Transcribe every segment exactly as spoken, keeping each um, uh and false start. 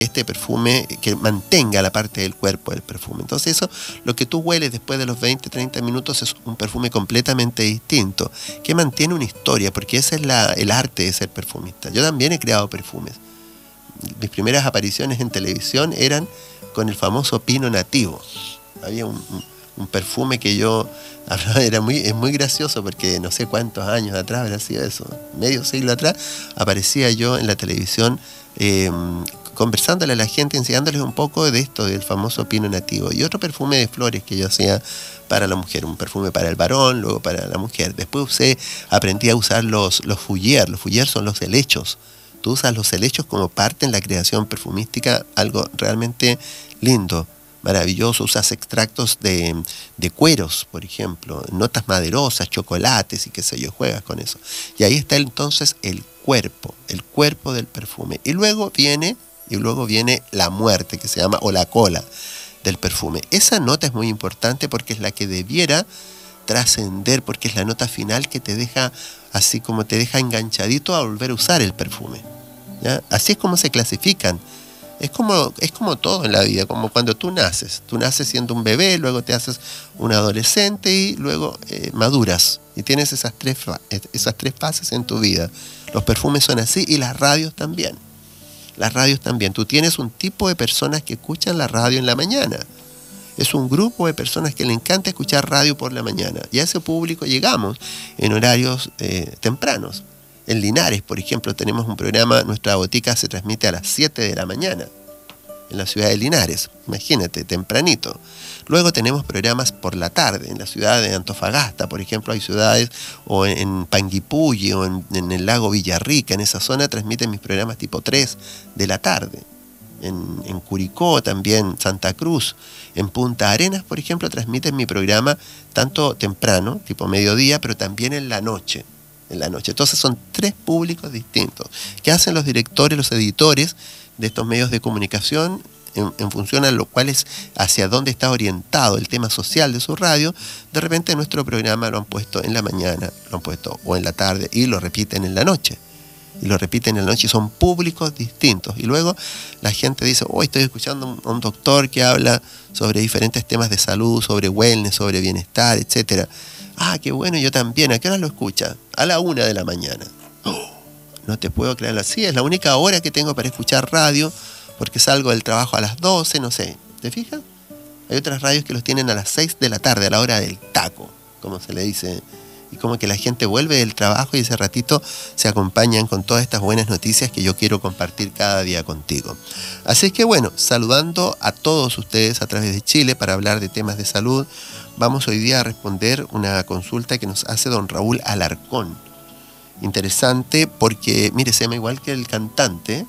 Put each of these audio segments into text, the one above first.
este perfume que mantenga la parte del cuerpo del perfume. Entonces eso, lo que tú hueles después de los veinte, treinta minutos es un perfume completamente distinto, que mantiene una historia, porque ese es la, el arte de ser perfumista. Yo también he creado perfumes. Mis primeras apariciones en televisión eran con el famoso pino nativo. Había un, un, un perfume que yo hablaba, era muy, es muy gracioso porque no sé cuántos años atrás habrá sido eso, medio siglo atrás, aparecía yo en la televisión eh, conversándole a la gente, enseñándoles un poco de esto, del famoso pino nativo. Y otro perfume de flores que yo hacía para la mujer, un perfume para el varón, luego para la mujer. Después usé, aprendí a usar los, los fougères. Los fougères son los helechos. Tú usas los helechos como parte en la creación perfumística, algo realmente lindo, maravilloso. Usas extractos de, de cueros, por ejemplo, notas maderosas, chocolates y qué sé yo, juegas con eso. Y ahí está entonces el cuerpo, el cuerpo del perfume. Y luego viene, y luego viene la muerte, que se llama, o la cola del perfume. Esa nota es muy importante porque es la que debiera trascender, porque es la nota final que te deja, así como te deja enganchadito a volver a usar el perfume, ¿ya? Así es como se clasifican. Es como, es como todo en la vida, como cuando tú naces. Tú naces siendo un bebé, luego te haces un adolescente y luego eh, maduras. Y tienes esas tres, esas tres fases en tu vida. Los perfumes son así y las radios también. Las radios también. Tú tienes un tipo de personas que escuchan la radio en la mañana. Es un grupo de personas que le encanta escuchar radio por la mañana. Y a ese público llegamos en horarios eh, tempranos. En Linares, por ejemplo, tenemos un programa, nuestra botica se transmite a las siete de la mañana, en la ciudad de Linares, imagínate, tempranito. Luego tenemos programas por la tarde, en la ciudad de Antofagasta, por ejemplo, hay ciudades, o en, en Panguipulli, o en, en el lago Villarrica, en esa zona transmiten mis programas tipo tres de la tarde. En, en Curicó también, Santa Cruz, en Punta Arenas, por ejemplo, transmiten mi programa tanto temprano, tipo mediodía, pero también en la noche. En la noche. Entonces son tres públicos distintos. ¿Qué hacen los directores, los editores de estos medios de comunicación en, en función a lo cual es hacia dónde está orientado el tema social de su radio? De repente nuestro programa lo han puesto en la mañana, lo han puesto o en la tarde y lo repiten en la noche. Y lo repiten en la noche y son públicos distintos. Y luego la gente dice, hoy oh, estoy escuchando a un doctor que habla sobre diferentes temas de salud, sobre wellness, sobre bienestar, etcétera. Ah, qué bueno, yo también. ¿A qué hora lo escucha? A la una de la mañana. Oh, no te puedo creerlo así. Es la única hora que tengo para escuchar radio porque salgo del trabajo a las doce, no sé. ¿Te fijas? Hay otras radios que los tienen a las seis de la tarde, a la hora del taco, como se le dice. Y como que la gente vuelve del trabajo y ese ratito se acompañan con todas estas buenas noticias que yo quiero compartir cada día contigo. Así es que bueno, saludando a todos ustedes a través de Chile para hablar de temas de salud. Vamos hoy día a responder una consulta que nos hace don Raúl Alarcón. Interesante porque, mire, se llama igual que el cantante.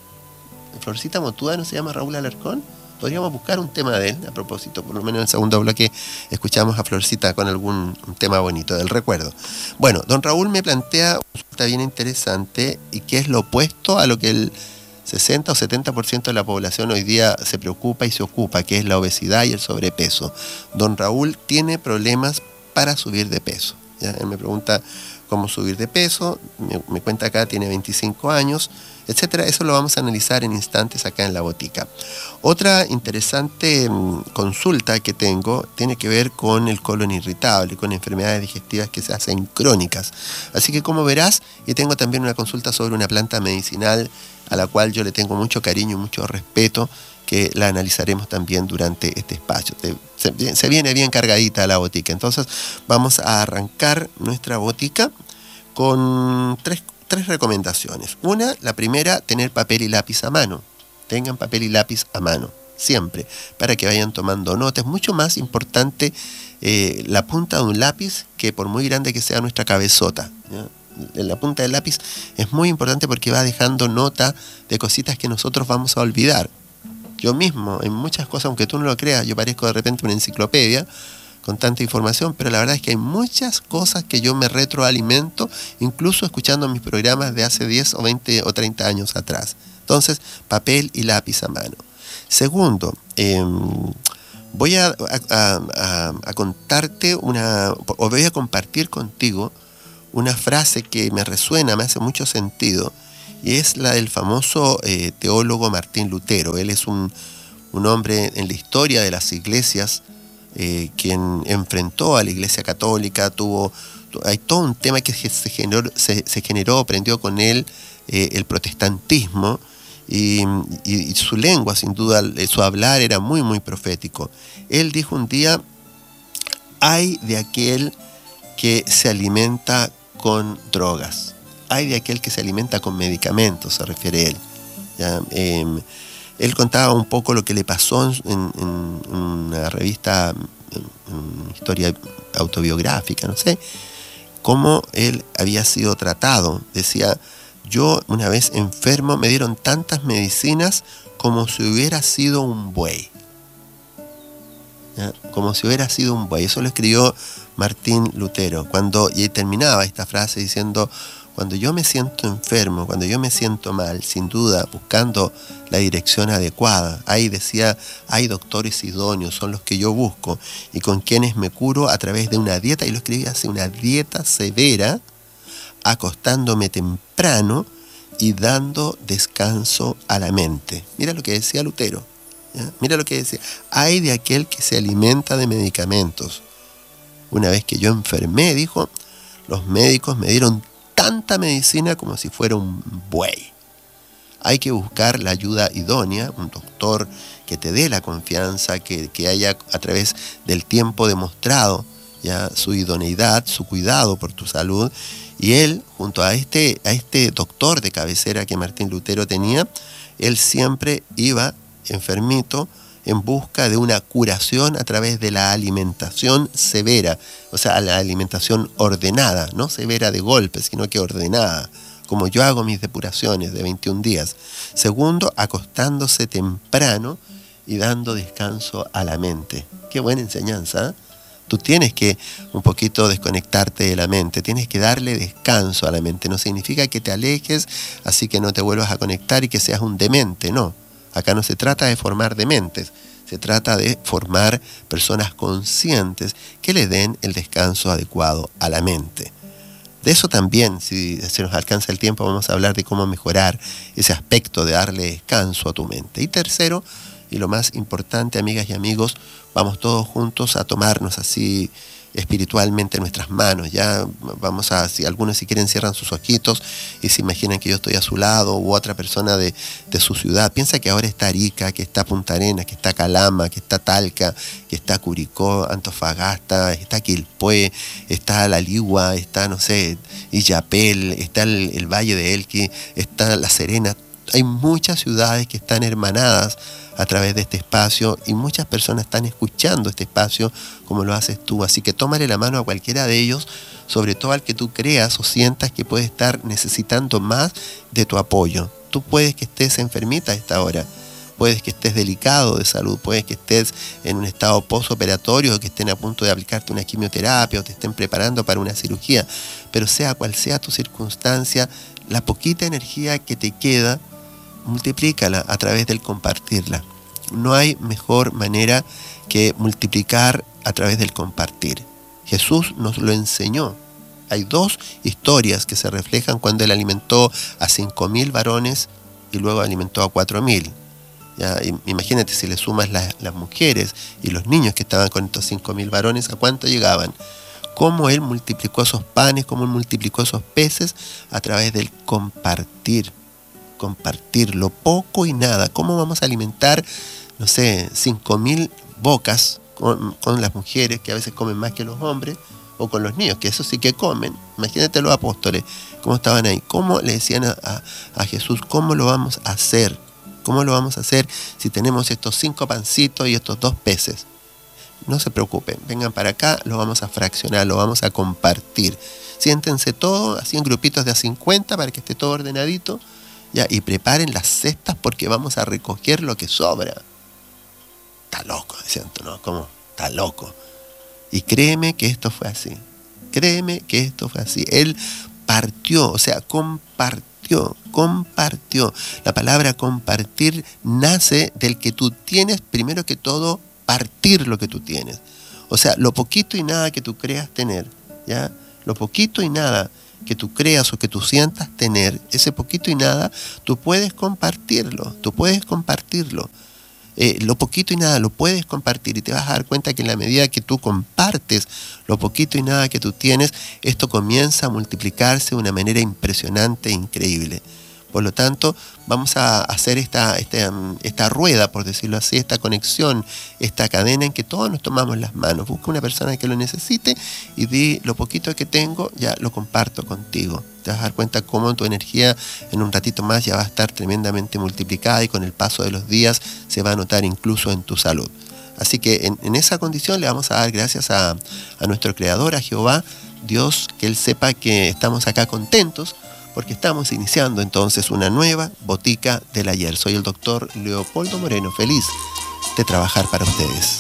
Florcita Motuda, ¿no se llama Raúl Alarcón? Podríamos buscar un tema de él, a propósito, por lo menos en el segundo bloque escuchamos a Florcita con algún tema bonito del recuerdo. Bueno, don Raúl me plantea una consulta bien interesante y que es lo opuesto a lo que el sesenta o setenta por ciento de la población hoy día se preocupa y se ocupa, que es la obesidad y el sobrepeso. Don Raúl tiene problemas para subir de peso, ¿ya? Él me pregunta cómo subir de peso, me, me cuenta acá, tiene veinticinco años, etcétera. Eso lo vamos a analizar en instantes acá en la botica. Otra interesante mmm, consulta que tengo tiene que ver con el colon irritable, con enfermedades digestivas que se hacen crónicas. Así que como verás, yo tengo también una consulta sobre una planta medicinal a la cual yo le tengo mucho cariño y mucho respeto, que la analizaremos también durante este espacio. Se, se viene bien cargadita la botica. Entonces vamos a arrancar nuestra botica con tres, tres recomendaciones. Una, la primera, tener papel y lápiz a mano. Tengan papel y lápiz a mano, siempre, para que vayan tomando notas. Mucho más importante eh, la punta de un lápiz que por muy grande que sea nuestra cabezota, ¿ya? La punta del lápiz es muy importante porque va dejando nota de cositas que nosotros vamos a olvidar. Yo mismo, en muchas cosas, aunque tú no lo creas, yo parezco de repente una enciclopedia con tanta información, pero la verdad es que hay muchas cosas que yo me retroalimento, incluso escuchando mis programas de hace diez o veinte o treinta años atrás. Entonces, papel y lápiz a mano. Segundo, eh, voy a, a, a, a contarte una, o voy a compartir contigo una frase que me resuena, me hace mucho sentido, y es la del famoso eh, teólogo Martín Lutero. Él es un, un hombre en la historia de las iglesias, eh, quien enfrentó a la Iglesia Católica, tuvo, hay todo un tema que se generó, se, se generó prendió con él eh, el protestantismo, y, y, y su lengua, sin duda, su hablar era muy, muy profético. Él dijo un día: hay de aquel que se alimenta con drogas, hay de aquel que se alimenta con medicamentos, se refiere él. ¿Ya? Eh, él contaba un poco lo que le pasó en, en, en una revista, en una historia autobiográfica, no sé, cómo él había sido tratado. Decía: yo una vez enfermo me dieron tantas medicinas como si hubiera sido un buey. ¿Ya? Como si hubiera sido un buey. Eso lo escribió Martín Lutero. Cuando, y terminaba esta frase diciendo: cuando yo me siento enfermo, cuando yo me siento mal, sin duda, buscando la dirección adecuada, ahí decía, hay doctores idóneos, son los que yo busco, y con quienes me curo a través de una dieta, y lo escribía así, una dieta severa, acostándome temprano y dando descanso a la mente. Mira lo que decía Lutero. ¿Ya? Mira lo que decía: hay de aquel que se alimenta de medicamentos. Una vez que yo enfermé, dijo, los médicos me dieron tanta medicina como si fuera un buey. Hay que buscar la ayuda idónea, un doctor que te dé la confianza, que, que haya a través del tiempo demostrado ya su idoneidad, su cuidado por tu salud. Y él, junto a este, a este doctor de cabecera que Martín Lutero tenía, él siempre iba enfermito en busca de una curación a través de la alimentación severa, o sea, la alimentación ordenada, no severa de golpe, sino que ordenada, como yo hago mis depuraciones de veintiún días. Segundo, acostándose temprano y dando descanso a la mente. Qué buena enseñanza, ¿eh? Tú tienes que un poquito desconectarte de la mente, tienes que darle descanso a la mente. No significa que te alejes, así que no te vuelvas a conectar y que seas un demente, no. Acá no se trata de formar dementes, se trata de formar personas conscientes que le den el descanso adecuado a la mente. De eso también, si se nos alcanza el tiempo, vamos a hablar de cómo mejorar ese aspecto de darle descanso a tu mente. Y tercero, y lo más importante, amigas y amigos, vamos todos juntos a tomarnos así espiritualmente nuestras manos. Ya vamos a, si algunos si quieren cierran sus ojitos y se imaginan que yo estoy a su lado u otra persona de, de su ciudad. Piensa que ahora está Arica, que está Punta Arenas, que está Calama, que está Talca, que está Curicó, Antofagasta, está Quilpué, está La Ligua, está, no sé, Illapel, está el, el Valle de Elqui, está La Serena. Hay muchas ciudades que están hermanadas a través de este espacio y muchas personas están escuchando este espacio como lo haces tú. Así que tómale la mano a cualquiera de ellos, sobre todo al que tú creas o sientas que puede estar necesitando más de tu apoyo. Tú puedes que estés enfermita a esta hora, puedes que estés delicado de salud, puedes que estés en un estado postoperatorio, que estén a punto de aplicarte una quimioterapia o te estén preparando para una cirugía, pero sea cual sea tu circunstancia, la poquita energía que te queda, multiplícala a través del compartirla. No hay mejor manera que multiplicar a través del compartir. Jesús nos lo enseñó. Hay dos historias que se reflejan cuando él alimentó a cinco mil varones y luego alimentó a cuatro mil. Ya, imagínate si le sumas las, las mujeres y los niños que estaban con estos cinco mil varones, ¿a cuánto llegaban? Cómo él multiplicó esos panes, cómo él multiplicó esos peces a través del compartir. Compartir lo poco y nada. ¿Cómo vamos a alimentar, no sé, cinco mil bocas con, con las mujeres que a veces comen más que los hombres, o con los niños, que eso sí que comen? Imagínate los apóstoles, cómo estaban ahí, cómo le decían a, a, a Jesús, ¿cómo lo vamos a hacer? ¿Cómo lo vamos a hacer si tenemos estos cinco pancitos y estos dos peces? No se preocupen, vengan para acá, lo vamos a fraccionar, lo vamos a compartir. Siéntense todos, así en grupitos de a cincuenta para que esté todo ordenadito. Ya, y preparen las cestas porque vamos a recoger lo que sobra. Está loco, decían, ¿no? ¿Cómo? Está loco. Y créeme que esto fue así. Créeme que esto fue así. Él partió, o sea, compartió, compartió. La palabra compartir nace del que tú tienes, primero que todo, partir lo que tú tienes. O sea, lo poquito y nada que tú creas tener, ¿ya? Lo poquito y nada que tú creas o que tú sientas tener, ese poquito y nada, tú puedes compartirlo, tú puedes compartirlo. Eh, lo poquito y nada lo puedes compartir y te vas a dar cuenta que en la medida que tú compartes lo poquito y nada que tú tienes, esto comienza a multiplicarse de una manera impresionante e increíble. Por lo tanto, vamos a hacer esta, esta, esta rueda, por decirlo así, esta conexión, esta cadena en que todos nos tomamos las manos. Busca una persona que lo necesite y di: lo poquito que tengo, ya lo comparto contigo. Te vas a dar cuenta cómo tu energía en un ratito más ya va a estar tremendamente multiplicada y con el paso de los días se va a notar incluso en tu salud. Así que en, en esa condición le vamos a dar gracias a, a nuestro Creador, a Jehová, Dios, que Él sepa que estamos acá contentos, porque estamos iniciando entonces una nueva Botica del Ayer. Soy el doctor Leopoldo Moreno, feliz de trabajar para ustedes.